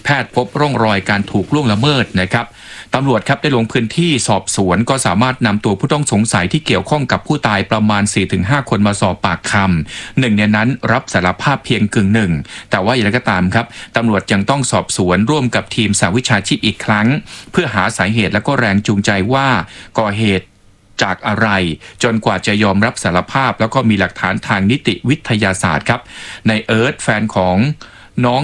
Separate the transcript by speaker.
Speaker 1: พทย์พบร่องรอยการถูกล่วงละเมิดนะครับตำรวจครับได้ลงพื้นที่สอบสวนก็สามารถนำตัวผู้ต้องสงสัยที่เกี่ยวข้องกับผู้ตายประมาณ 4-5 คนมาสอบปากคำหนึ่งในนั้นรับสารภาพเพียงกึ่งหนึ่งแต่ว่าอย่างไรก็ตามครับตำรวจยังต้องสอบสวนร่วมกับทีมสหวิชาชีพอีกครั้งเพื่อหาสาเหตุและก็แรงจูงใจว่าก่อเหตุจากอะไรจนกว่าจะยอมรับสารภาพแล้วก็มีหลักฐานทางนิติวิทยาศาสตร์ครับในเอิร์ธแฟนของน้อง